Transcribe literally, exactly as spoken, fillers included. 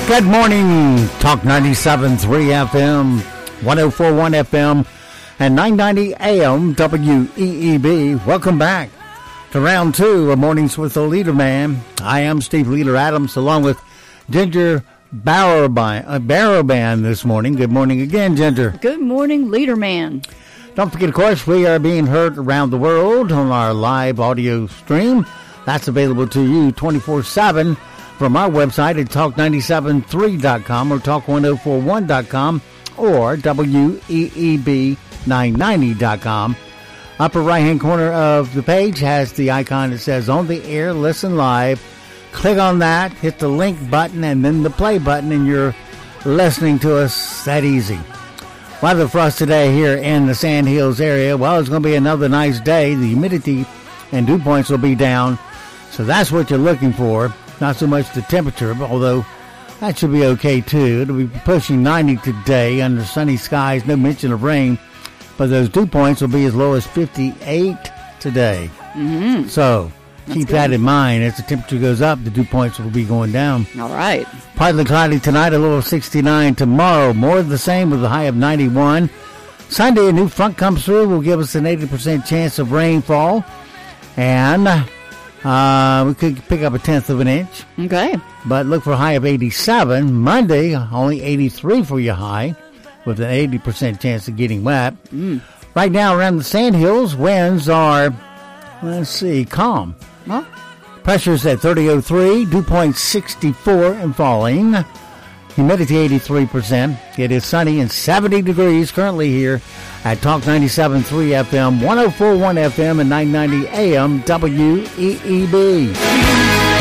Good morning, Talk ninety-seven point three F M, one oh four point one F M, and nine ninety A M W E E B. Welcome back to round two of Mornings with the Leader Man. I am Steve Leader Adams, along with Ginger Barrowband, uh, Barrowband this morning. Good morning again, Ginger. Good morning, Leader Man. Don't forget, of course, we are being heard around the world on our live audio stream. That's available to you twenty-four seven. From our website at talk nine seven three dot com or talk ten forty-one dot com or W E E B nine ninety dot com. Upper right-hand corner of the page has the icon that says On the Air, Listen Live. Click on that, hit the link button, and then the play button, and you're listening to us that easy. Weather for us today here in the Sand Hills area, well, it's going to be another nice day. The humidity and dew points will be down, so that's what you're looking for. Not so much the temperature, but although that should be okay too. It'll be pushing ninety today under sunny skies, no mention of rain. But those dew points will be as low as fifty-eight today. Mm-hmm. So That's keep good. that in mind. As the temperature goes up, the dew points will be going down. All right. Partly cloudy tonight, a low of sixty-nine tomorrow. More of the same with a high of ninety-one. Sunday, a new front comes through, will give us an eighty percent chance of rainfall. And Uh, we could pick up a tenth of an inch. Okay. But look for a high of eighty-seven. Monday, only eighty-three for your high, with an eighty percent chance of getting wet. Mm. Right now, around the Sand Hills, winds are, let's see, calm. Well, Pressure's at thirty oh three, dew point sixty-four and falling. Humidity eighty-three percent. It is sunny and seventy degrees currently here at Talk ninety-seven point three F M, one oh four point one F M, and nine ninety A M W E E B.